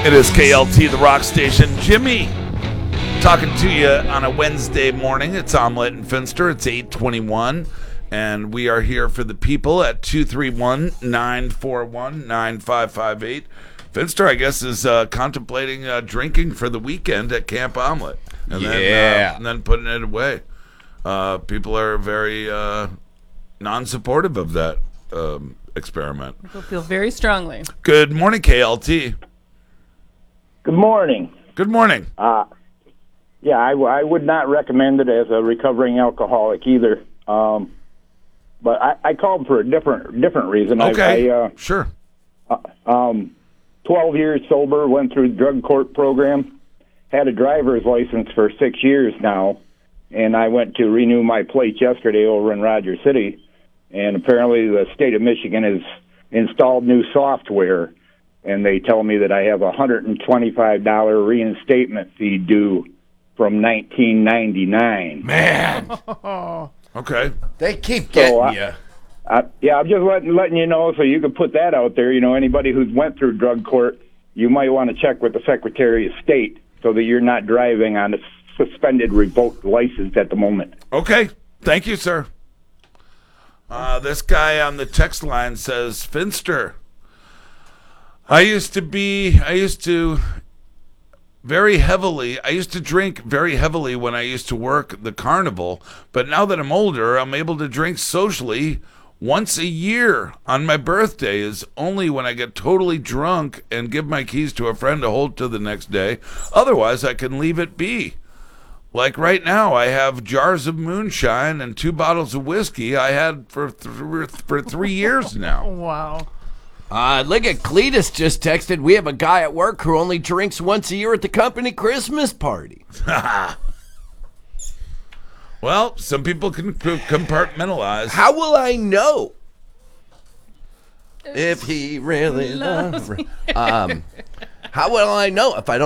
It is KLT, the rock station. Jimmy, talking to you on a Wednesday morning. It's Omelette and Finster. It's 8:21, and we are here for the people at 231-941-9558. Finster, I guess, is contemplating drinking for the weekend at Camp Omelette. And then putting it away. People are very non-supportive of that experiment. People feel very strongly. Good morning, KLT. Good morning. Good morning. Yeah, I would not recommend it as a recovering alcoholic either. But I called for a different reason. Okay, sure. 12 years sober, went through the drug court program, had a driver's license for 6 years now, and I went to renew my plates yesterday over in Rogers City, and apparently the state of Michigan has installed new software, and they tell me that I have a $125 reinstatement fee due from 1999. Man. Okay. They keep getting you. Yeah, I'm just letting you know so you can put that out there. You know, anybody who's went through drug court, you might want to check with the Secretary of State so that you're not driving on a suspended, revoked license at the moment. Okay. Thank you, sir. This guy on the text line says, Finster, I used to drink very heavily when I used to work the carnival, but now that I'm older, I'm able to drink socially once a year. On my birthday is only when I get totally drunk and give my keys to a friend to hold to the next day. Otherwise, I can leave it be. Like right now, I have jars of moonshine and 2 bottles of whiskey I had for 3 years now. Wow. Look at Cletus just texted, we have a guy at work who only drinks once a year at the company Christmas party. Well, some people can compartmentalize. How will I know if he really loves me? How will I know if I don't